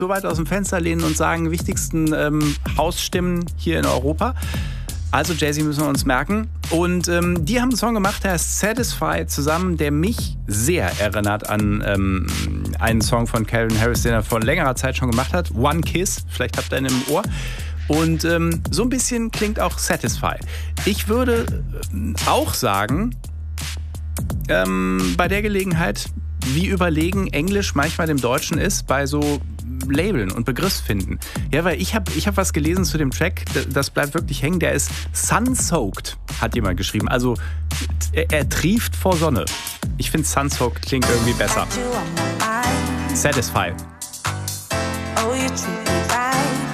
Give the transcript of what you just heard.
so weit aus dem Fenster lehnen und sagen, wichtigsten Hausstimmen hier in Europa. Also Jay-Z müssen wir uns merken. Und die haben einen Song gemacht, der heißt Satisfy zusammen, der mich sehr erinnert an einen Song von Calvin Harris, den er vor längerer Zeit schon gemacht hat. One Kiss, vielleicht habt ihr ihn im Ohr. Und so ein bisschen klingt auch Satisfy. Ich würde auch sagen, bei der Gelegenheit, wie überlegen Englisch manchmal dem Deutschen ist bei so Labeln und Begriffsfinden. Ja, weil ich hab was gelesen zu dem Track, das bleibt wirklich hängen, der ist sun-soaked, hat jemand geschrieben. Also er trieft vor Sonne. Ich finde sun-soaked klingt irgendwie besser. Satisfy. Oh, you treat me